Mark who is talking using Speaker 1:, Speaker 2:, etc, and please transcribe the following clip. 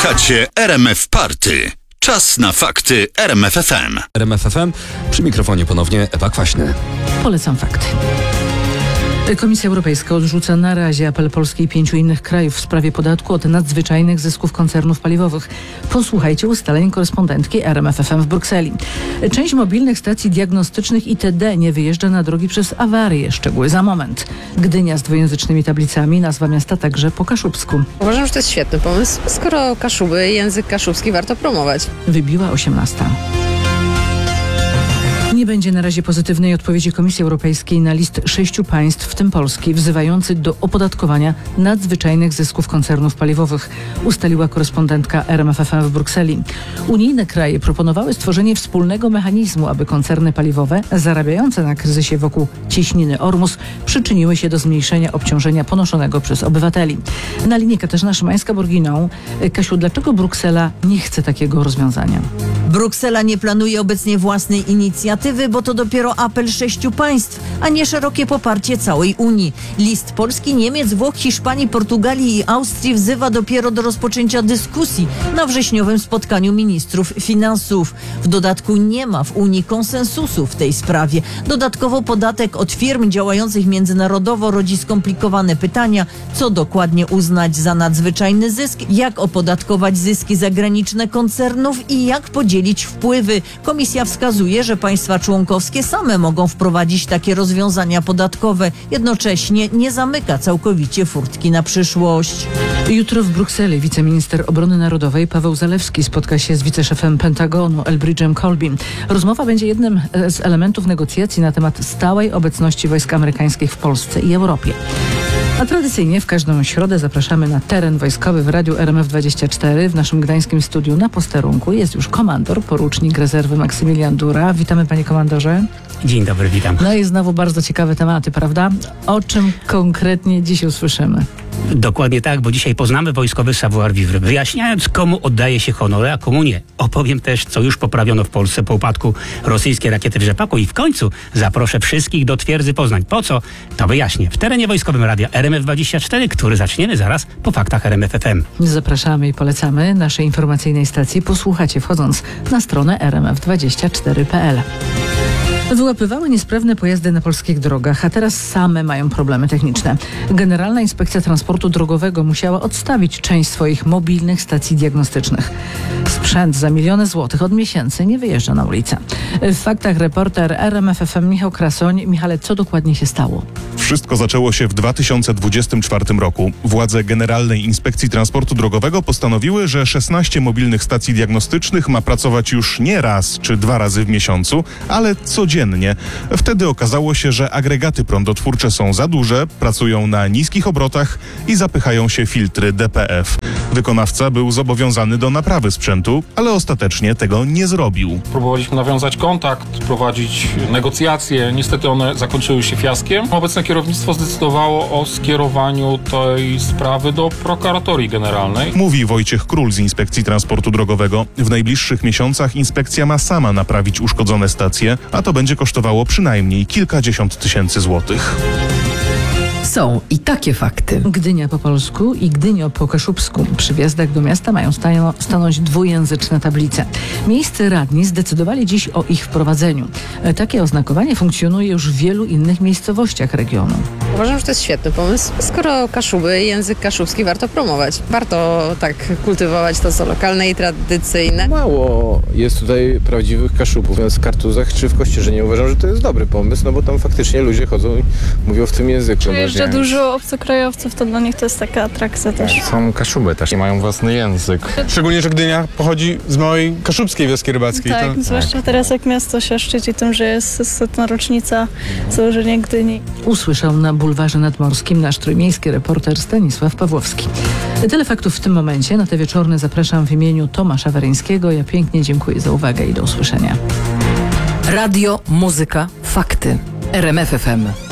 Speaker 1: Słuchacie RMF Party. Czas na fakty RMF FM.
Speaker 2: RMF FM, przy mikrofonie ponownie Ewa Kwaśny.
Speaker 3: Polecam fakty. Komisja Europejska odrzuca na razie apel Polski i 5 innych krajów w sprawie podatku od nadzwyczajnych zysków koncernów paliwowych. Posłuchajcie ustaleń korespondentki RMF FM w Brukseli. Część mobilnych stacji diagnostycznych itd. nie wyjeżdża na drogi przez awarię. Szczegóły za moment. Gdynia z dwujęzycznymi tablicami, nazwa miasta także po kaszubsku.
Speaker 4: Uważam, że to jest świetny pomysł. Skoro Kaszuby, język kaszubski warto promować.
Speaker 3: Wybiła 18. Nie będzie na razie pozytywnej odpowiedzi Komisji Europejskiej na list 6 państw, w tym Polski, wzywający do opodatkowania nadzwyczajnych zysków koncernów paliwowych, ustaliła korespondentka RMF FM w Brukseli. Unijne kraje proponowały stworzenie wspólnego mechanizmu, aby koncerny paliwowe zarabiające na kryzysie wokół cieśniny Ormus przyczyniły się do zmniejszenia obciążenia ponoszonego przez obywateli. Na linii Katarzyna Szymańska-Borginą. Kasiu, dlaczego Bruksela nie chce takiego rozwiązania?
Speaker 5: Bruksela nie planuje obecnie własnej inicjatywy, bo to dopiero apel 6 państw, a nie szerokie poparcie całej Unii. List Polski, Niemiec, Włoch, Hiszpanii, Portugalii i Austrii wzywa dopiero do rozpoczęcia dyskusji na wrześniowym spotkaniu ministrów finansów. W dodatku nie ma w Unii konsensusu w tej sprawie. Dodatkowo podatek od firm działających międzynarodowo rodzi skomplikowane pytania, co dokładnie uznać za nadzwyczajny zysk, jak opodatkować zyski zagraniczne koncernów i jak podzielić wpływy. Komisja wskazuje, że państwa członkowskie same mogą wprowadzić takie rozwiązania podatkowe. Jednocześnie nie zamyka całkowicie furtki na przyszłość.
Speaker 3: Jutro w Brukseli wiceminister obrony narodowej Paweł Zalewski spotka się z wiceszefem Pentagonu Elbridge'em Colby. Rozmowa będzie jednym z elementów negocjacji na temat stałej obecności wojsk amerykańskich w Polsce i Europie. A tradycyjnie w każdą środę zapraszamy na teren wojskowy w radiu RMF24. W naszym gdańskim studiu na posterunku jest już komandor, porucznik rezerwy Maksymilian Dura. Witamy, panie komandorze.
Speaker 6: Dzień dobry, witam.
Speaker 3: No i znowu bardzo ciekawe tematy, prawda? O czym konkretnie dziś usłyszymy?
Speaker 6: Dokładnie tak, bo dzisiaj poznamy wojskowy savoir-vivre, wyjaśniając, komu oddaje się honory, a komu nie. Opowiem też, co już poprawiono w Polsce po upadku rosyjskiej rakiety w Rzepaku i w końcu zaproszę wszystkich do twierdzy Poznań. Po co? To wyjaśnię w terenie wojskowym radia RMF24, który zaczniemy zaraz po faktach RMF FM.
Speaker 3: Zapraszamy i polecamy naszej informacyjnej stacji. Posłuchacie wchodząc na stronę rmf24.pl. Wyłapywały niesprawne pojazdy na polskich drogach, a teraz same mają problemy techniczne. Generalna Inspekcja Transportu Drogowego musiała odstawić część swoich mobilnych stacji diagnostycznych. Sprzęt za miliony złotych od miesięcy nie wyjeżdża na ulicę. W faktach reporter RMF FM Michał Krasoń. Michale, co dokładnie się stało?
Speaker 7: Wszystko zaczęło się w 2024 roku. Władze Generalnej Inspekcji Transportu Drogowego postanowiły, że 16 mobilnych stacji diagnostycznych ma pracować już nie raz czy 2 razy w miesiącu, ale codziennie. Wtedy okazało się, że agregaty prądotwórcze są za duże, pracują na niskich obrotach i zapychają się filtry DPF. Wykonawca był zobowiązany do naprawy sprzętu, ale ostatecznie tego nie zrobił.
Speaker 8: Próbowaliśmy nawiązać kontakt, prowadzić negocjacje. Niestety one zakończyły się fiaskiem. Obecne kierownictwo zdecydowało o skierowaniu tej sprawy do prokuratorii generalnej.
Speaker 7: Mówi Wojciech Król z Inspekcji Transportu Drogowego. W najbliższych miesiącach inspekcja ma sama naprawić uszkodzone stacje, a to będzie kosztowało przynajmniej kilkadziesiąt tysięcy złotych.
Speaker 9: Są i takie fakty.
Speaker 3: Gdynia po polsku i Gdynio po kaszubsku. Przy wjazdach do miasta mają stanąć dwujęzyczne tablice. Miejscy radni zdecydowali dziś o ich wprowadzeniu. Takie oznakowanie funkcjonuje już w wielu innych miejscowościach regionu.
Speaker 4: Uważam, że to jest świetny pomysł. Skoro Kaszuby, język kaszubski warto promować. Warto tak kultywować to, co lokalne i tradycyjne.
Speaker 10: Mało jest tutaj prawdziwych Kaszubów. W Kartuzach czy w Kościerzynie uważam, że to jest dobry pomysł, no bo tam faktycznie ludzie chodzą i mówią w tym języku.
Speaker 11: Że dużo obcokrajowców, to dla nich to jest taka atrakcja też.
Speaker 12: Są Kaszuby też i mają własny język.
Speaker 13: Szczególnie, że Gdynia pochodzi z małej kaszubskiej wioski rybackiej.
Speaker 11: Tak, zwłaszcza teraz jak miasto się szczyci tym, że jest 100. rocznica założenia Gdyni.
Speaker 3: Usłyszał na bulwarze nadmorskim nasz trójmiejski reporter Stanisław Pawłowski. Tyle faktów w tym momencie. Na te wieczorne zapraszam w imieniu Tomasza Weryńskiego. Ja pięknie dziękuję za uwagę i do usłyszenia.
Speaker 9: Radio, muzyka, fakty. RMF FM.